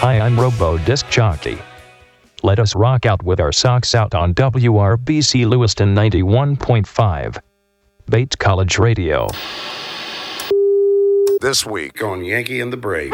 Hi, I'm Robo Disc Jockey. Let us rock out with our socks out on WRBC Lewiston 91.5. Bates College Radio. This week on Yankee and the Brave.